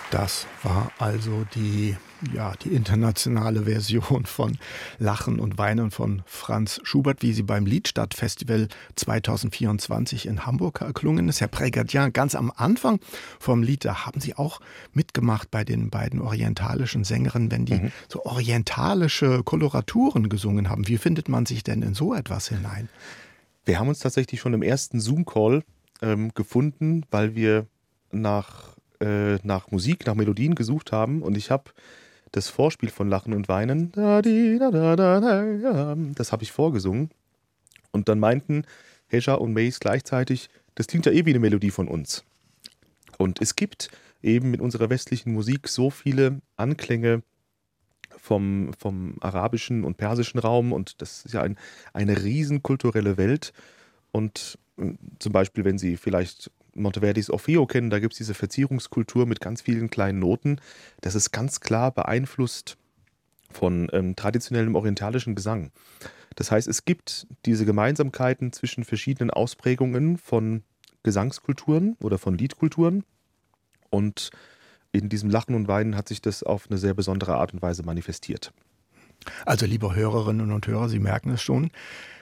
Das war also die internationale Version von Lachen und Weinen von Franz Schubert, wie sie beim Liedstadtfestival 2024 in Hamburg erklungen ist. Herr Prégardien, ganz am Anfang vom Lied, da haben Sie auch mitgemacht bei den beiden orientalischen Sängerinnen, wenn die so orientalische Koloraturen gesungen haben. Wie findet man sich denn in so etwas hinein? Wir haben uns tatsächlich schon im ersten Zoom-Call gefunden, weil wir nach Musik, nach Melodien gesucht haben, und ich habe das Vorspiel von Lachen und Weinen, das habe ich vorgesungen, und dann meinten Hesja und Mace gleichzeitig, das klingt ja eh wie eine Melodie von uns. Und es gibt eben in unserer westlichen Musik so viele Anklänge vom arabischen und persischen Raum, und das ist ja eine riesen kulturelle Welt. Und zum Beispiel, wenn Sie vielleicht Monteverdis Orfeo kennen, da gibt es diese Verzierungskultur mit ganz vielen kleinen Noten. Das ist ganz klar beeinflusst von traditionellem orientalischen Gesang. Das heißt, es gibt diese Gemeinsamkeiten zwischen verschiedenen Ausprägungen von Gesangskulturen oder von Liedkulturen, und in diesem Lachen und Weinen hat sich das auf eine sehr besondere Art und Weise manifestiert. Also, liebe Hörerinnen und Hörer, Sie merken es schon,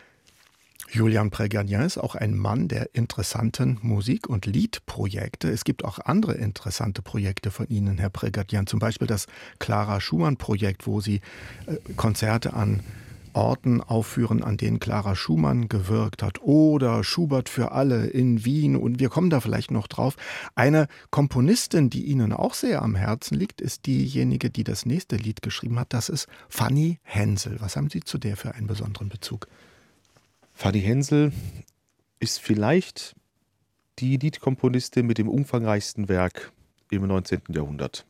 Julian Prégardien ist auch ein Mann der interessanten Musik- und Liedprojekte. Es gibt auch andere interessante Projekte von Ihnen, Herr Prégardien, zum Beispiel das Clara Schumann-Projekt, wo Sie Konzerte an Orten aufführen, an denen Clara Schumann gewirkt hat, oder Schubert für alle in Wien, und wir kommen da vielleicht noch drauf. Eine Komponistin, die Ihnen auch sehr am Herzen liegt, ist diejenige, die das nächste Lied geschrieben hat. Das ist Fanny Hensel. Was haben Sie zu der für einen besonderen Bezug? Fanny Hensel ist vielleicht die Liedkomponistin mit dem umfangreichsten Werk im 19. Jahrhundert,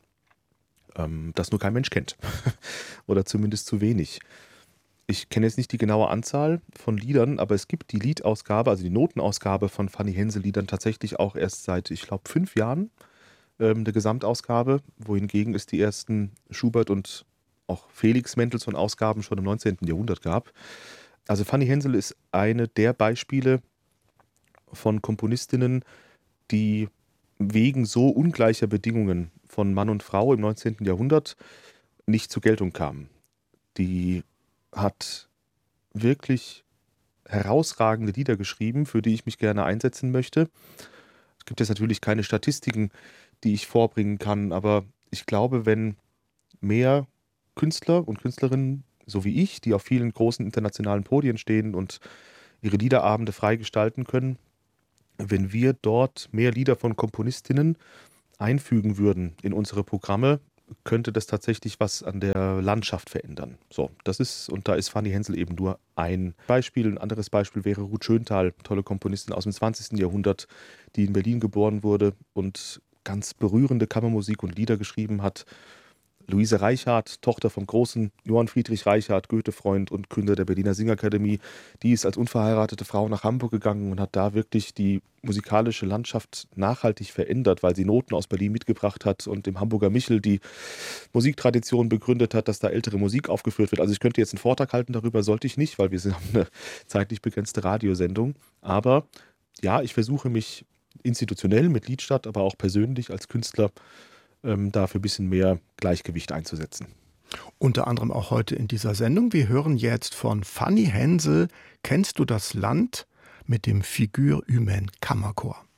das nur kein Mensch kennt oder zumindest zu wenig. Ich kenne jetzt nicht die genaue Anzahl von Liedern, aber es gibt die Liedausgabe, also die Notenausgabe von Fanny Hensel-Liedern tatsächlich auch erst seit, ich glaube, 5 Jahren, eine Gesamtausgabe, wohingegen es die ersten Schubert- und auch Felix Mendelssohn-Ausgaben schon im 19. Jahrhundert gab. Also Fanny Hensel ist eine der Beispiele von Komponistinnen, die wegen so ungleicher Bedingungen von Mann und Frau im 19. Jahrhundert nicht zur Geltung kamen. Die hat wirklich herausragende Lieder geschrieben, für die ich mich gerne einsetzen möchte. Es gibt jetzt natürlich keine Statistiken, die ich vorbringen kann, aber ich glaube, wenn mehr Künstler und Künstlerinnen, so wie ich, die auf vielen großen internationalen Podien stehen und ihre Liederabende frei gestalten können, wenn wir dort mehr Lieder von Komponistinnen einfügen würden in unsere Programme, könnte das tatsächlich was an der Landschaft verändern. So, und da ist Fanny Hensel eben nur ein Beispiel. Ein anderes Beispiel wäre Ruth Schönthal, tolle Komponistin aus dem 20. Jahrhundert, die in Berlin geboren wurde und ganz berührende Kammermusik und Lieder geschrieben hat. Luise Reichardt, Tochter vom großen Johann Friedrich Reichardt, Goethe-Freund und Gründer der Berliner Singakademie, die ist als unverheiratete Frau nach Hamburg gegangen und hat da wirklich die musikalische Landschaft nachhaltig verändert, weil sie Noten aus Berlin mitgebracht hat und im Hamburger Michel die Musiktradition begründet hat, dass da ältere Musik aufgeführt wird. Also ich könnte jetzt einen Vortrag halten darüber, sollte ich nicht, weil wir haben eine zeitlich begrenzte Radiosendung. Aber ja, ich versuche mich institutionell mit Liedstadt, aber auch persönlich als Künstler dafür ein bisschen mehr Gleichgewicht einzusetzen. Unter anderem auch heute in dieser Sendung. Wir hören jetzt von Fanny Hensel, Kennst du das Land, mit dem Figure Humaine Kammerchor.